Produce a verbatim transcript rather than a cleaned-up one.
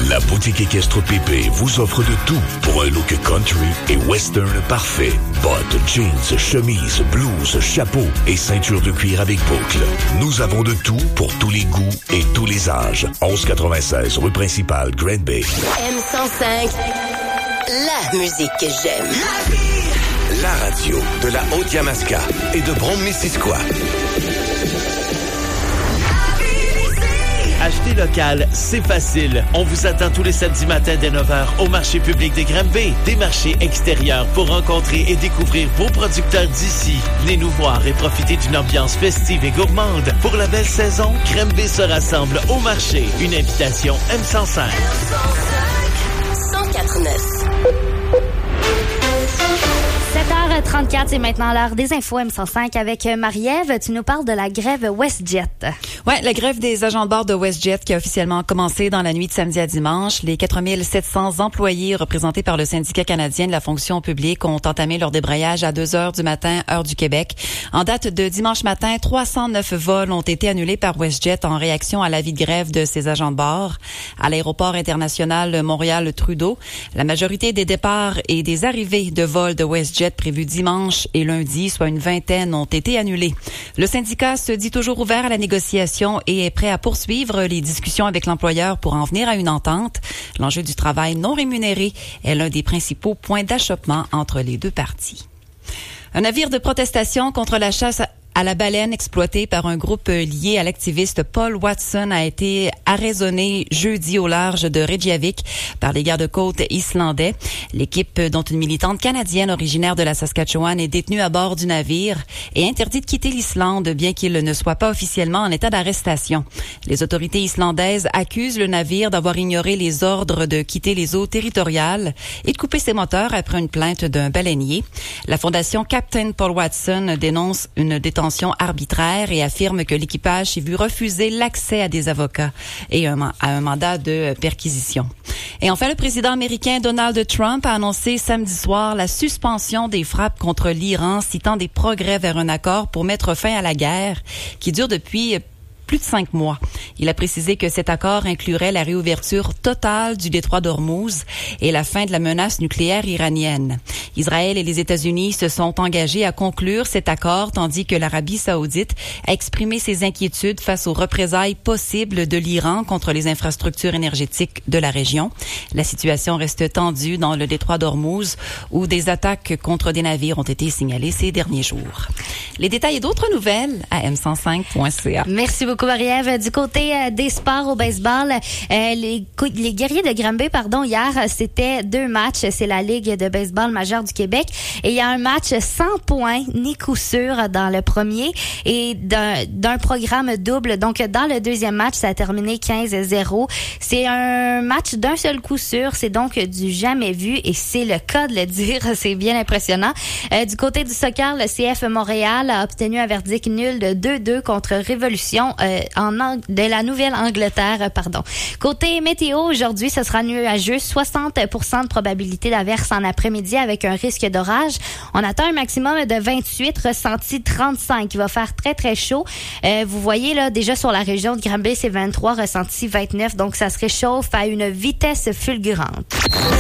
La boutique équestre Pépé vous offre de tout pour un look country et western parfait. Bottes, jeans, chemises, blouses, chapeaux et ceinture de cuir avec boucle. Nous avons de tout pour tous les goûts et tous les âges. onze quatre-vingt-seize rue principale, Grand Bay. M cent cinq, la musique que j'aime. La radio de la Haute-Yamaska et de Brome-Missisquoi. Acheter local, c'est facile. On vous attend tous les samedis matins dès neuf heures au marché public de Granby. Des marchés extérieurs pour rencontrer et découvrir vos producteurs d'ici. Venez nous voir et profiter d'une ambiance festive et gourmande. Pour la belle saison, Granby se rassemble au marché. Une invitation M cent cinq. M cent cinq, cent quatre neuf. sept heures trente-quatre, c'est maintenant l'heure des infos M cent cinq avec Marie-Ève. Tu nous parles de la grève WestJet. Ouais, la grève des agents de bord de WestJet qui a officiellement commencé dans la nuit de samedi à dimanche. Les quatre mille sept cents employés représentés par le syndicat canadien de la fonction publique ont entamé leur débrayage à deux heures du matin, heure du Québec. En date de dimanche matin, trois cent neuf vols ont été annulés par WestJet en réaction à l'avis de grève de ses agents de bord. À l'aéroport international Montréal-Trudeau, la majorité des départs et des arrivées de vols de WestJet prévus dimanche et lundi, soit une vingtaine, ont été annulés. Le syndicat se dit toujours ouvert à la négociation et est prêt à poursuivre les discussions avec l'employeur pour en venir à une entente. L'enjeu du travail non rémunéré est l'un des principaux points d'achoppement entre les deux parties. Un navire de protestation contre la chasse à la baleine exploité par un groupe lié à l'activiste Paul Watson a été arraisonné jeudi au large de Reykjavik par les gardes-côtes islandais. L'équipe, dont une militante canadienne originaire de la Saskatchewan, est détenue à bord du navire et interdite de quitter l'Islande, bien qu'il ne soit pas officiellement en état d'arrestation. Les autorités islandaises accusent le navire d'avoir ignoré les ordres de quitter les eaux territoriales et de couper ses moteurs après une plainte d'un baleinier. La fondation Captain Paul Watson dénonce une détention arbitraire et affirme que l'équipage s'est vu refuser l'accès à des avocats et un, à un mandat de perquisition. Et enfin, le président américain Donald Trump a annoncé samedi soir la suspension des frappes contre l'Iran, citant des progrès vers un accord pour mettre fin à la guerre qui dure depuis plus de cinq mois. Il a précisé que cet accord inclurait la réouverture totale du détroit d'Ormuz et la fin de la menace nucléaire iranienne. Israël et les États-Unis se sont engagés à conclure cet accord, tandis que l'Arabie saoudite a exprimé ses inquiétudes face aux représailles possibles de l'Iran contre les infrastructures énergétiques de la région. La situation reste tendue dans le détroit d'Ormuz, où des attaques contre des navires ont été signalées ces derniers jours. Les détails et d'autres nouvelles à m cent cinq point c a. Merci beaucoup, Marie-Ève. Du côté euh, des sports au baseball, euh, les, les guerriers de Granby, pardon, hier, c'était deux matchs. C'est la Ligue de baseball majeure du Québec. Et il y a un match sans points, ni coup sûr dans le premier et d'un, d'un programme double. Donc, dans le deuxième match, ça a terminé quinze à zéro. C'est un match d'un seul coup sûr. C'est donc du jamais vu et c'est le cas de le dire. C'est bien impressionnant. Euh, du côté du soccer, le C F Montréal a obtenu un verdict nul de deux deux contre Révolution euh, en Ang- de la Nouvelle-Angleterre. Euh, pardon. Côté météo, aujourd'hui, ce sera nuageux. soixante pour cent de probabilité d'averse en après-midi avec un risque d'orage. On attend un maximum de vingt-huit, ressenti trente-cinq. Il va faire très, très chaud. Euh, vous voyez, là, déjà sur la région de Granby, c'est vingt-trois, ressenti vingt-neuf. Donc, ça se réchauffe à une vitesse fulgurante.